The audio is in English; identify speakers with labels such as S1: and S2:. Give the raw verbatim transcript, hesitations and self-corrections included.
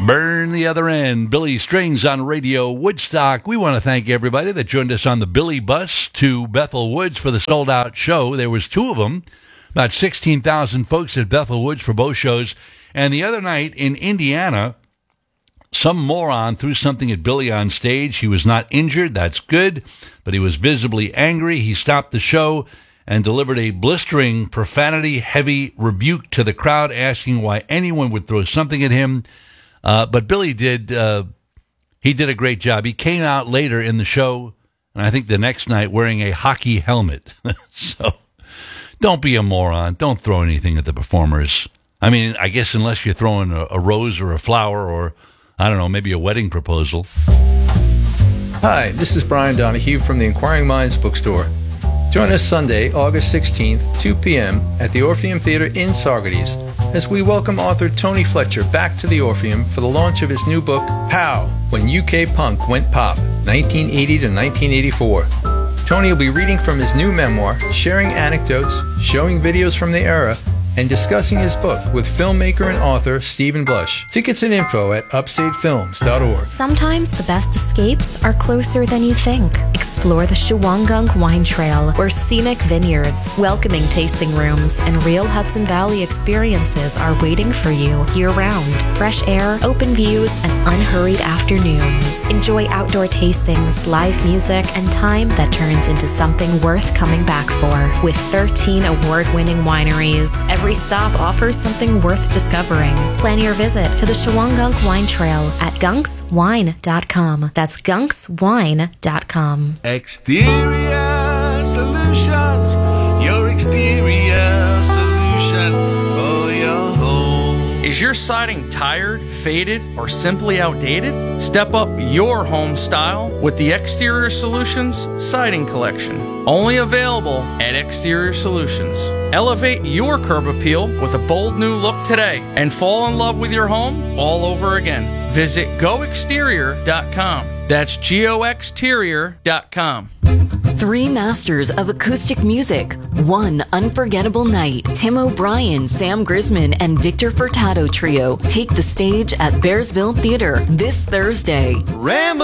S1: Burn the Other End, Billy Strings on Radio Woodstock. We want to thank everybody that joined us on the Billy Bus to Bethel Woods for the sold-out show. There was two of them, about sixteen thousand folks at Bethel Woods for both shows. And the other night in Indiana, some moron threw something at Billy on stage. He was not injured, that's good, but he was visibly angry. He stopped the show and delivered a blistering, profanity-heavy rebuke to the crowd, asking why anyone would throw something at him. Uh, but Billy did, uh, he did a great job. He came out later in the show, and I think the next night, wearing a hockey helmet. So don't be a moron. Don't throw anything at the performers. I mean, I guess unless you're throwing a, a rose or a flower or, I don't know, maybe a wedding proposal.
S2: Hi, this is Brian Donahue from the Inquiring Minds Bookstore. Join us Sunday, August sixteenth, two p.m. at the Orpheum Theater in Saugerties as we welcome author Tony Fletcher back to the Orpheum for the launch of his new book, Pow! When U K Punk Went Pop, nineteen eighty to nineteen eighty-four. Tony will be reading from his new memoir, sharing anecdotes, showing videos from the era, and discussing his book with filmmaker and author Stephen Blush. Tickets and info at upstate films dot org.
S3: Sometimes the best escapes are closer than you think. Explore the Shawangunk Wine Trail, where scenic vineyards, welcoming tasting rooms, and real Hudson Valley experiences are waiting for you year-round. Fresh air, open views, and unhurried afternoons. Enjoy outdoor tastings, live music, and time that turns into something worth coming back for. With thirteen award-winning wineries, every stop offers something worth discovering. Plan your visit to the Shawangunk Wine Trail at gunks wine dot com. That's gunks wine dot com.
S4: Exterior Solutions, your exterior solution for your home.
S5: Is your siding tired, faded, or simply outdated? Step up your home style with the Exterior Solutions Siding Collection. Only available at Exterior Solutions. Elevate your curb appeal with a bold new look today and fall in love with your home all over again. Visit go exterior dot com. That's go exterior dot com.
S6: Three masters of acoustic music, one unforgettable night. Tim O'Brien, Sam Grisman, and Victor Furtado Trio take the stage at Bearsville Theater this Thursday.
S4: Rambo